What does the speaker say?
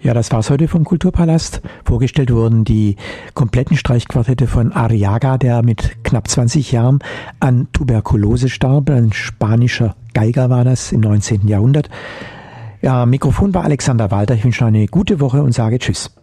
Ja, das war's heute vom Kulturpalast. Vorgestellt wurden die kompletten Streichquartette von Arriaga, der mit knapp 20 Jahren an Tuberkulose starb. Ein spanischer Geiger war das im 19. Jahrhundert. Ja, Mikrofon war Alexander Walter. Ich wünsche eine gute Woche und sage Tschüss.